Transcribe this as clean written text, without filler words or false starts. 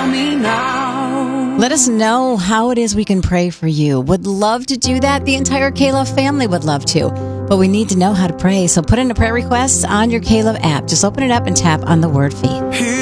me now. Let us know how it is we can pray for you. Would love to do that. The entire K-Love family would love to. But we need to know how to pray. So put in a prayer request on your K-Love app. Just open it up and tap on the word feed.